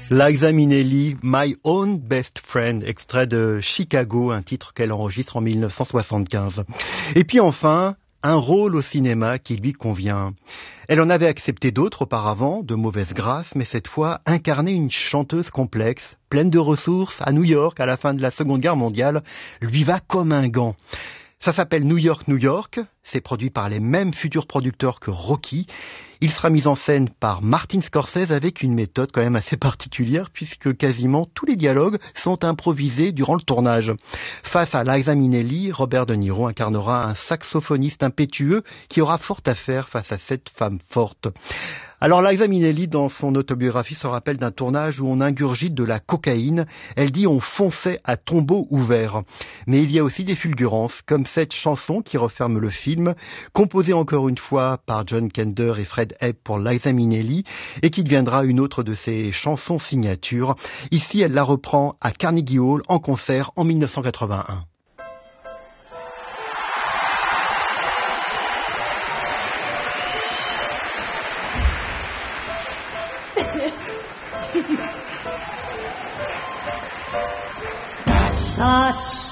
Liza Minnelli, My Own Best Friend, extrait de Chicago, un titre qu'elle enregistre en 1975. Et puis enfin, un rôle au cinéma qui lui convient. Elle en avait accepté d'autres auparavant, de mauvaise grâce, mais cette fois, incarner une chanteuse complexe, pleine de ressources, à New York, à la fin de la Seconde Guerre mondiale, lui va comme un gant. Ça s'appelle New York, New York. C'est produit par les mêmes futurs producteurs que Rocky. Il sera mis en scène par Martin Scorsese avec une méthode quand même assez particulière puisque quasiment tous les dialogues sont improvisés durant le tournage. Face à Liza Minnelli, Robert De Niro incarnera un saxophoniste impétueux qui aura fort à faire face à cette femme forte. Alors Liza Minnelli, dans son autobiographie, se rappelle d'un tournage où on ingurgite de la cocaïne. Elle dit on fonçait à tombeau ouvert. Mais il y a aussi des fulgurances, comme cette chanson qui referme le film, composée encore une fois par John Kander et Fred Ebb pour Liza Minnelli, et qui deviendra une autre de ses chansons signatures. Ici, elle la reprend à Carnegie Hall en concert en 1981. Us